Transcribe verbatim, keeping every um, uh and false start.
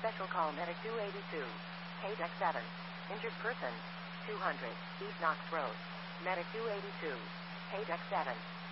Special call Medic two eighty-two. K deck seven. Injured person. two hundred. East Knox Road. Medic two eighty-two. K deck seven.